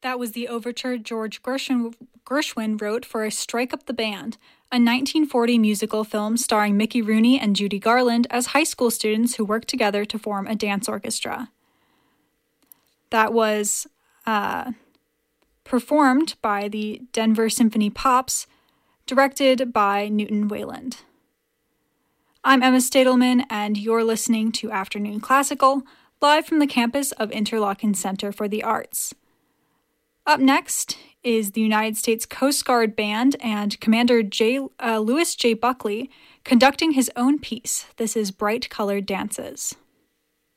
That was the overture George Gershwin wrote for Strike Up the Band, a 1940 musical film starring Mickey Rooney and Judy Garland as high school students who worked together to form a dance orchestra. That was performed by the Denver Symphony Pops, directed by Newton Wayland. I'm Emma Stadelman, and you're listening to Afternoon Classical, live from the campus of Interlochen Center for the Arts. Up next is the United States Coast Guard Band and Commander Lewis J. Buckley conducting his own piece. This is Bright Colored Dances.